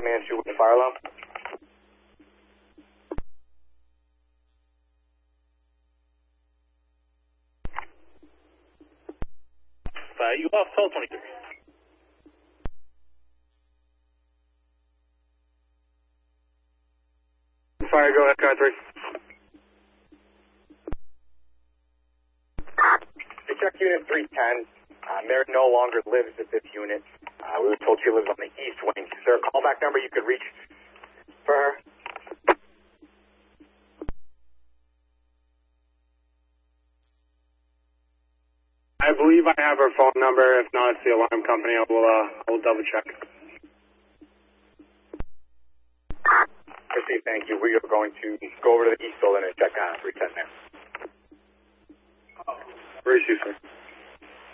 man shoot with the fire alarm. You off 1223. Fire, go ahead, car 3. Check unit 310. Mary no longer lives at this unit. We were told she lives on the east wing. Is there a callback number you could reach for her? I believe I have her phone number. If not, it's the alarm company. I will double check. Christy, thank you. We are going to go over to the east building and check on 310 there. Where is she, sir?